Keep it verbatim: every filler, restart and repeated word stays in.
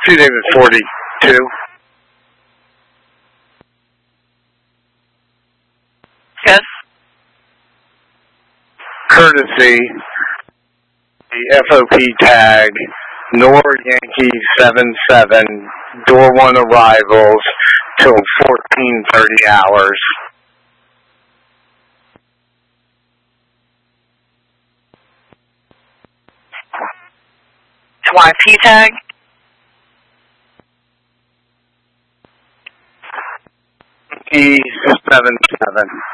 Two David forty-two. Yes. Courtesy, the F O P tag, Nor Yankee seven seven, door one arrivals till fourteen thirty hours. Y P tag? E seven seven.